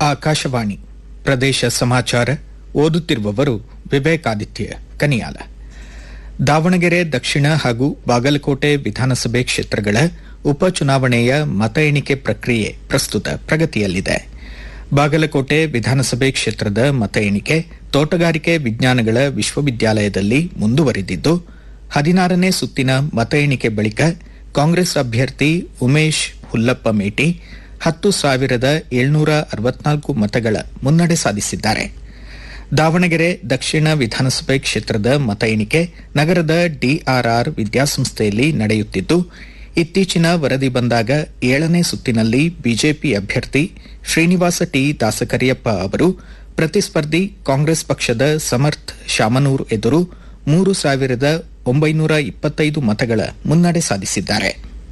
ಆಕಾಶವಾಣಿ ಪ್ರದೇಶ ಸಮಾಚಾರ ಓದುತ್ತಿರುವವರು ವಿವೇಕಾದಿತ್ಯ ಕನಿಯಾಲ. ದಾವಣಗೆರೆ ದಕ್ಷಿಣ ಹಾಗೂ ಬಾಗಲಕೋಟೆ ವಿಧಾನಸಭೆ ಕ್ಷೇತ್ರಗಳ ಉಪಚುನಾವಣೆಯ ಮತ ಎಣಿಕೆ ಪ್ರಕ್ರಿಯೆ ಪ್ರಸ್ತುತ ಪ್ರಗತಿಯಲ್ಲಿದೆ. ಬಾಗಲಕೋಟೆ ವಿಧಾನಸಭೆ ಕ್ಷೇತ್ರದ ಮತ ಎಣಿಕೆ ತೋಟಗಾರಿಕೆ ವಿಜ್ಞಾನಗಳ ವಿಶ್ವವಿದ್ಯಾಲಯದಲ್ಲಿ ಮುಂದುವರೆದಿದ್ದು 16ನೇ ಸುತ್ತಿನ ಮತ ಎಣಿಕೆ ಬಳಿಕ ಕಾಂಗ್ರೆಸ್ ಅಭ್ಯರ್ಥಿ ಉಮೇಶ್ ಹುಲ್ಲಪ್ಪ ಮೇಟಿ 10,764 ಮತಗಳ ಮುನ್ನಡೆ ಸಾಧಿಸಿದ್ದಾರೆ. ದಾವಣಗೆರೆ ದಕ್ಷಿಣ ವಿಧಾನಸಭೆ ಕ್ಷೇತ್ರದ ಮತ ಎಣಿಕೆ ನಗರದ ಡಿಆರ್ಆರ್ ವಿದ್ಯಾಸಂಸ್ಥೆಯಲ್ಲಿ ನಡೆಯುತ್ತಿದ್ದು, ಇತ್ತೀಚಿನ ವರದಿ ಬಂದಾಗ 7ನೇ ಸುತ್ತಿನಲ್ಲಿ ಬಿಜೆಪಿ ಅಭ್ಯರ್ಥಿ ಶ್ರೀನಿವಾಸ ಟಿ ದಾಸಕರಿಯಪ್ಪ ಅವರು ಪ್ರತಿಸ್ಪರ್ಧಿ ಕಾಂಗ್ರೆಸ್ ಪಕ್ಷದ ಸಮರ್ಥ್ ಶಾಮನೂರ್ ಎದುರು 3,925 ಮತಗಳ ಮುನ್ನಡೆ ಸಾಧಿಸಿದ್ದಾರೆ.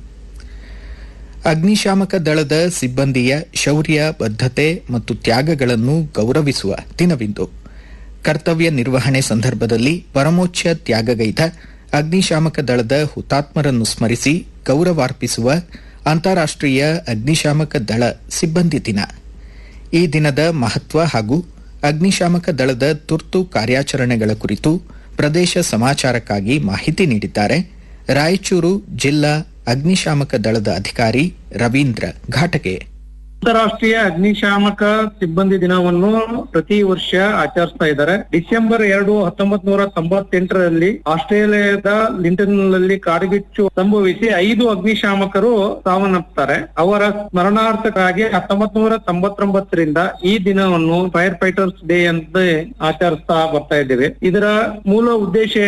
ಅಗ್ನಿಶಾಮಕ ದಳದ ಸಿಬ್ಬಂದಿಯ ಶೌರ್ಯ, ಬದ್ಧತೆ ಮತ್ತು ತ್ಯಾಗಗಳನ್ನು ಗೌರವಿಸುವ ದಿನವಿಂದು. ಕರ್ತವ್ಯ ನಿರ್ವಹಣೆ ಸಂದರ್ಭದಲ್ಲಿ ಪರಮೋಚ್ಚ ತ್ಯಾಗಗೈದ ಅಗ್ನಿಶಾಮಕ ದಳದ ಹುತಾತ್ಮರನ್ನು ಸ್ಮರಿಸಿ ಗೌರವಾರ್ಪಿಸುವ ಅಂತಾರಾಷ್ಟೀಯ ಅಗ್ನಿಶಾಮಕ ದಳ ಸಿಬ್ಬಂದಿ ದಿನ. ಈ ದಿನದ ಮಹತ್ವ ಹಾಗೂ ಅಗ್ನಿಶಾಮಕ ದಳದ ತುರ್ತು ಕಾರ್ಯಾಚರಣೆಗಳ ಕುರಿತು ಪ್ರದೇಶ ಸಮಾಚಾರಕ್ಕಾಗಿ ಮಾಹಿತಿ ನೀಡಿದ್ದಾರೆ ರಾಯಚೂರು ಜಿಲ್ಲಾ ಅಗ್ನಿಶಾಮಕ ದಳದ ಅಧಿಕಾರಿ ರವೀಂದ್ರ ಘಾಟಗೆ. ಅಂತಾರಾಷ್ಟ್ರೀಯ ಅಗ್ನಿಶಾಮಕ ಸಿಬ್ಬಂದಿ ದಿನವನ್ನು ಪ್ರತಿ ವರ್ಷ ಆಚರಿಸ್ತಾ ಇದ್ದಾರೆ. ಡಿಸೆಂಬರ್ 2, 1998ರಲ್ಲಿ ಆಸ್ಟ್ರೇಲಿಯಾದ ಲಿಂಟನ್ನಲ್ಲಿ ಕಾಡ್ಗಿಚ್ಚು ಸಂಭವಿಸಿ 5 ಅಗ್ನಿಶಾಮಕರು ಸಾವನ್ನಪ್ಪುತ್ತಾರೆ. ಅವರ ಸ್ಮರಣಾರ್ಥಕ್ಕಾಗಿ 1999ರಿಂದ ಈ ದಿನವನ್ನು ಫೈರ್ ಫೈಟರ್ಸ್ ಡೇ ಅಂತ ಆಚರಿಸ್ತಾ ಬರ್ತಾ ಇದ್ದೇವೆ. ಇದರ ಮೂಲ ಉದ್ದೇಶ